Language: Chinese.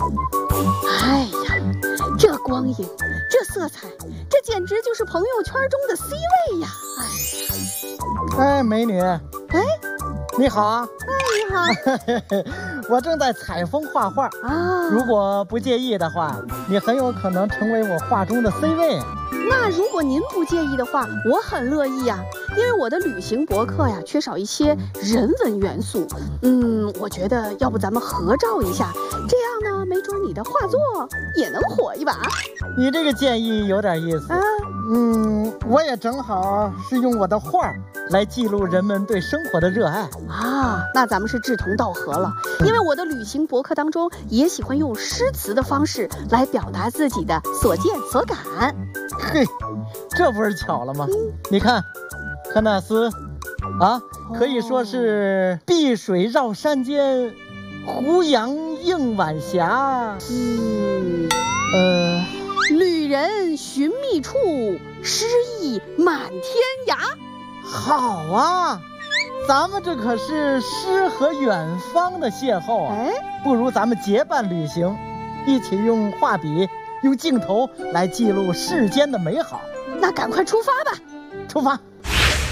哎呀，这光影，这色彩，这简直就是朋友圈中的 C 位呀！ 哎，美女， 哎， 你好啊！ 你好我正在采风画画啊。 如果不介意的话，你很有可能成为我画中的 C 位。 那如果您不介意的话，我很乐意呀，因为我的旅行博客呀缺少一些人文元素。我觉得要不咱们合照一下，这样呢，没准你的画作也能火一把。 你这个建议有点意思。我也正好是用我的画来记录人们对生活的热爱啊。那咱们是志同道合了，因为我的旅行博客当中也喜欢用诗词的方式来表达自己的所见所感。 嘿，这不是巧了吗？你看，喀纳斯啊，可以说是碧水绕山间，胡杨映晚霞。 旅人寻觅处，诗意满天涯。 好啊，咱们这可是诗和远方的邂逅啊！不如咱们结伴旅行，一起用画笔、用镜头来记录世间的美好。 那赶快出发吧！ 出发。